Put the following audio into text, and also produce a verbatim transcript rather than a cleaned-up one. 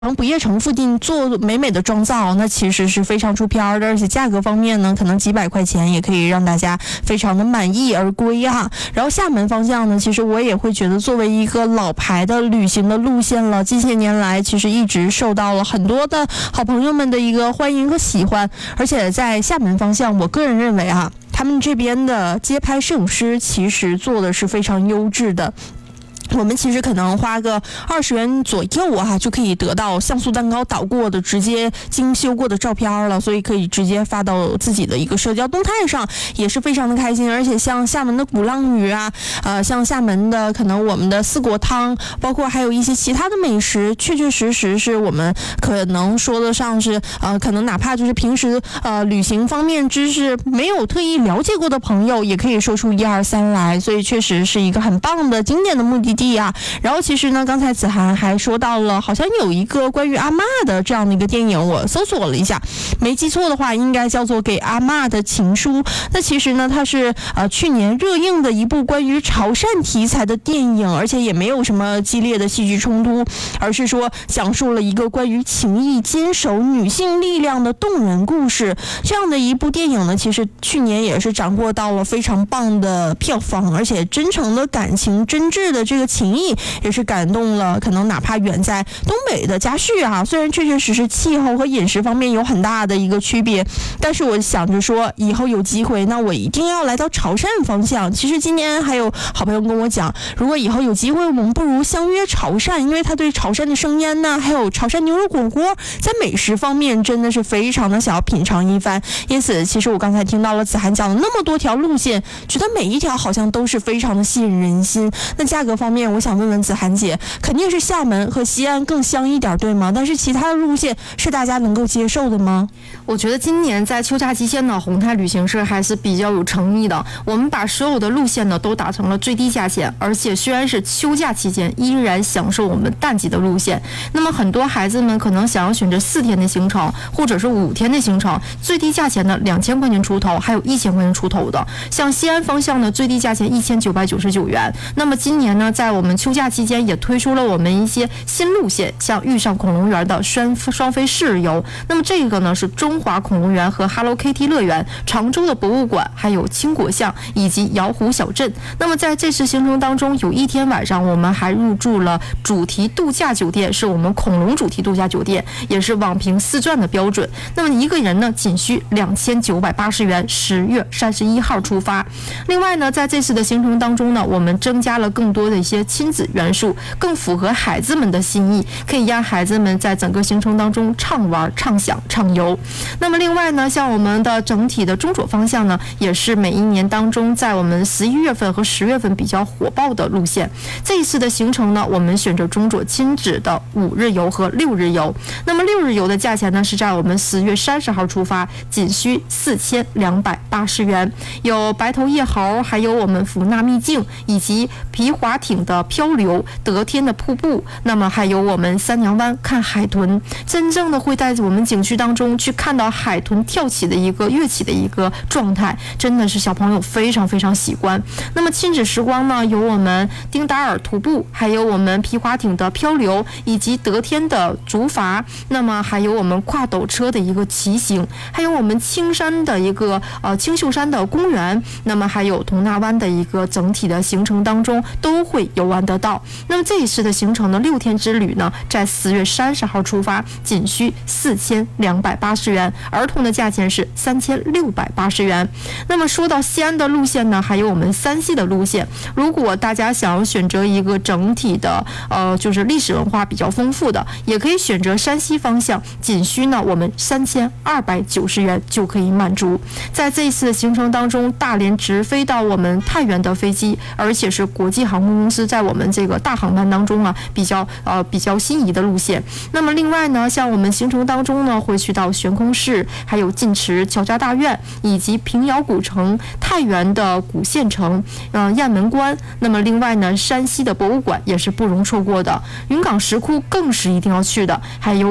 不夜城附近做美美的妆造，那其实是非常出片的，而且价格方面呢，可能几百块钱也可以让大家非常的满意而归啊。然后厦门方向呢，其实我也会觉得作为一个老牌的旅行的路线了，近些年来其实一直受到了很多的好朋友们的一个欢迎和喜欢，而且在厦门方向，我个人认为啊，他们这边的街拍摄影师其实做的是非常优质的。我们其实可能花个二十元左右啊，就可以得到像素蛋糕导过的直接精修过的照片了，所以可以直接发到自己的一个社交动态上，也是非常的开心。而且像厦门的鼓浪屿啊，呃，像厦门的可能我们的四果汤，包括还有一些其他的美食，确确实实是我们可能说得上是呃，可能哪怕就是平时呃旅行方面知识没有特意了解过的朋友，也可以说出一二三来，所以确实是一个很棒的经典的目的地。啊，然后其实呢，刚才子涵还说到了，好像有一个关于阿嬷的这样的一个电影，我搜索了一下，没记错的话，应该叫做《给阿嬷的情书》。那其实呢，它是呃去年热映的一部关于潮汕题材的电影，而且也没有什么激烈的戏剧冲突，而是说讲述了一个关于情义坚守、女性力量的动人故事。这样的一部电影呢，其实去年也是斩获到了非常棒的票房，而且真诚的感情、真挚的这个情谊也是感动了可能哪怕远在东北的家婿啊，虽然确确实实气候和饮食方面有很大的一个区别，但是我想着说以后有机会，那我一定要来到潮汕方向。其实今年还有好朋友跟我讲，如果以后有机会，我们不如相约潮汕，因为他对潮汕的生腌呢，还有潮汕牛肉火锅，在美食方面真的是非常的想要品尝一番。因此其实我刚才听到了子涵讲了那么多条路线，觉得每一条好像都是非常的吸引人心。那价格方面，我想问问子涵姐，肯定是厦门和西安更香一点，对吗？但是其他的路线是大家能够接受的吗？ 我觉得今年在秋假期间呢，宏泰旅行社还是比较有诚意的。我们把所有的路线呢都打成了最低价钱，而且虽然是秋假期间，依然享受我们淡季的路线。那么很多孩子们可能想要选择四天的行程，或者是五天的行程，最低价钱呢两千块钱出头，还有一千块钱出头的。像西安方向呢，最低价钱一千九百九十九元。那么今年呢，在我们秋假期间也推出了我们一些新路线，像遇上恐龙园的双双飞四日游。那么这个呢是中华恐龙园和 Hello Kitty 乐园、常州的博物馆，还有青果巷以及瑶湖小镇。那么在这次行程当中，有一天晚上我们还入住了主题度假酒店，是我们恐龙主题度假酒店，也是网评四钻的标准。那么一个人呢仅需两千九百八十元，十月三十一号出发。另外呢，在这次的行程当中呢，我们增加了更多的一些亲子元素，更符合孩子们的心意，可以让孩子们在整个行程当中畅玩、畅享、畅游。那么另外呢，像我们的整体的中左方向呢，也是每一年当中在我们十一月份和十月份比较火爆的路线。这一次的行程呢，我们选择中左亲子的五日游和六日游。那么六日游的价钱呢，是在我们十月三十号出发，仅需四千两百八十元，有白头叶猴，还有我们福纳秘境，以及皮划艇的漂流、得天的瀑布，那么还有我们三娘湾看海豚，真正的会在我们景区当中去看到海豚跳起的一个跃起的一个状态，真的是小朋友非常非常喜欢。那么亲子时光呢，有我们丁达尔徒步，还有我们皮划艇的漂流，以及得天的竹筏，那么还有我们跨斗车的一个骑行，还有我们青山的一个呃青秀山的公园，那么还有同纳湾的一个整体的行程当中都会游玩得到。那么这一次的行程呢，六天之旅呢，在十月三十号出发，仅需四千两百八十元，儿童的价钱是三千六百八十元。那么说到西安的路线呢，还有我们山西的路线。如果大家想要选择一个整体的呃，就是历史文化比较丰富的，也可以选择山西方向，仅需呢我们三千二百九十元就可以满足。在这一次的行程当中，大连直飞到我们太原的飞机，而且是国际航空公司在我们这个大航班当中啊比较呃比较心仪的路线。那么另外呢，像我们行程当中呢，会去到悬空寺，还有晋祠乔家大院，以及平遥古城、太原的古县城、呃雁门关。那么另外呢，山西的博物馆也是不容错过的，云冈石窟更是一定要去的，还有